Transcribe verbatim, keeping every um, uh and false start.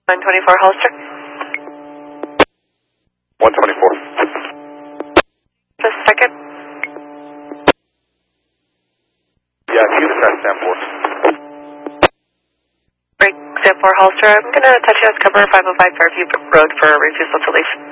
one twenty-four holster. one twenty-four. Just a second. Yeah, you can try stand four. Break stand four holster. I'm going to touch you as cover five oh five Fairview Road for refusal to leave.